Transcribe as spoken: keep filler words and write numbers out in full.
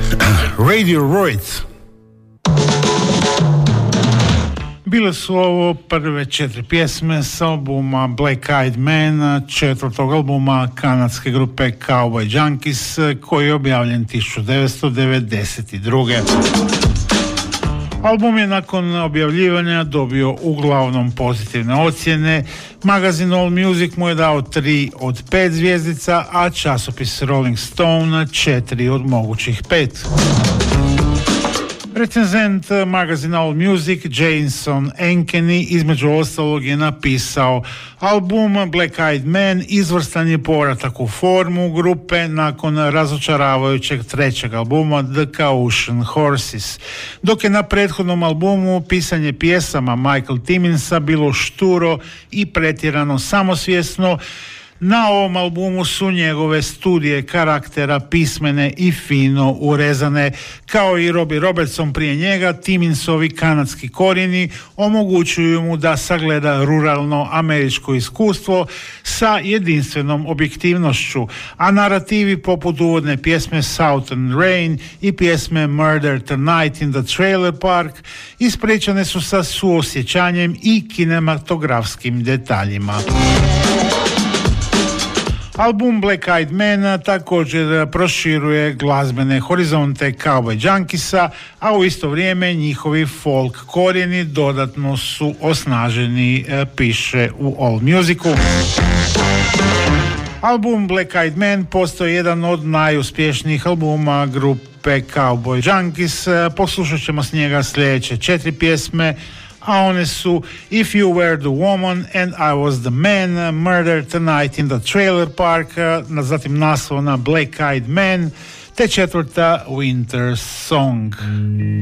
Radiohead. Bile su ovo prve četiri pjesme s albuma Black Eyed Man, četvrtog albuma kanadske grupe Cowboy Junkies, koji je objavljen tisuću devetsto devedeset druge. Album je nakon objavljivanja dobio uglavnom pozitivne ocjene. Magazin All Music mu je dao tri od pet zvjezdica, a časopis Rolling Stone četiri od mogućih pet. Recenzent magazina All Music Jason Ankeny između ostalog je napisao: album Black Eyed Man izvrstan je povratak u formu grupe nakon razočaravajućeg trećeg albuma The Caution Horses. Dok je na prethodnom albumu pisanje pjesama Michael Timminsa bilo šturo i pretjerano samosvjesno, na ovom albumu su njegove studije karaktera pismene i fino urezane. Kao i Robbie Robertson prije njega, Timminsovi kanadski korijeni omogućuju mu da sagleda ruralno američko iskustvo sa jedinstvenom objektivnošću, a narativi poput uvodne pjesme Southern Rain i pjesme Murder Tonight in the Trailer Park ispričane su sa suosjećanjem i kinematografskim detaljima. Album Black Eyed Man također proširuje glazbene horizonte Cowboy Junkiesa, a u isto vrijeme njihovi folk korijeni dodatno su osnaženi, piše u All Musicu. Album Black Eyed Man postoji jedan od najuspješnijih albuma grupe Cowboy Junkies. Poslušat ćemo s njega sljedeće četiri pjesme, a one su If You Were the Woman and I Was the Man, Murder Tonight in the Trailer Park, zatim naslovna Black Eyed Man, te četvrta Winter Song.